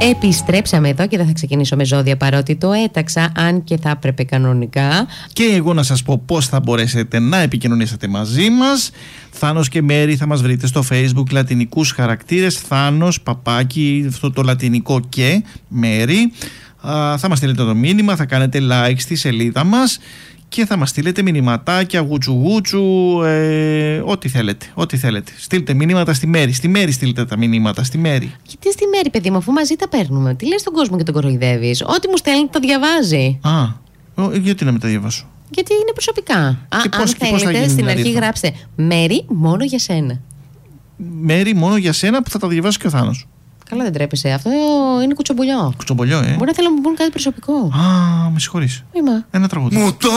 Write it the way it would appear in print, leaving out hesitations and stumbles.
Επιστρέψαμε εδώ και δεν θα ξεκινήσω με ζώδια, παρότι το έταξα, αν και θα έπρεπε κανονικά. Και εγώ να σας πω πώς θα μπορέσετε να επικοινωνήσετε μαζί μας. Θάνος και Μέρη θα μας βρείτε στο Facebook, λατινικούς χαρακτήρες, Θάνος, παπάκι, αυτό το λατινικό και Μέρη. Θα μας στείλετε το μήνυμα, θα κάνετε like στη σελίδα μας και θα μας στείλετε μηνυματάκια, γουτσου, ό,τι θέλετε. Στείλτε μηνύματα στη Μέρη. Στη Μέρη στείλτε τα μηνύματα, στη Μέρη. Γιατί στη Μέρη, παιδί μου, αφού μαζί τα παίρνουμε? Τι λες στον κόσμο και τον κοροϊδεύεις? Ό,τι μου στέλνει τα διαβάζει. Γιατί να μην τα διαβάσω? Γιατί είναι προσωπικά. Αν θέλετε, στην αρχή γράψτε Μέρη μόνο για σένα. Μέρη μόνο για σένα, που θα τα διαβάσει και ο Θάνος. Καλά, δεν τρέπεσαι. Αυτό είναι κουτσομπολιό. Κουτσομπολιό, Μπορεί να θέλω να μου πούν κάτι προσωπικό. Με συγχωρείς. Είμαι. Ένα τραγούδι.